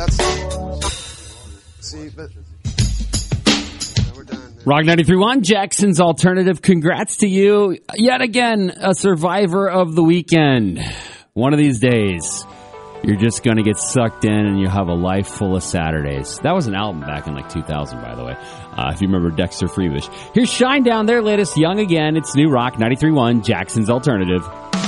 That's see, but we're done. Rock 93.1, Jackson's Alternative. Congrats to you. Yet again, a survivor of the weekend. One of these days, you're just going to get sucked in and you have a life full of Saturdays. That was an album back in like 2000, by the way, if you remember Dexter Freebish. Here's Shinedown, their latest Young Again. It's new Rock 93.1, Jackson's Alternative.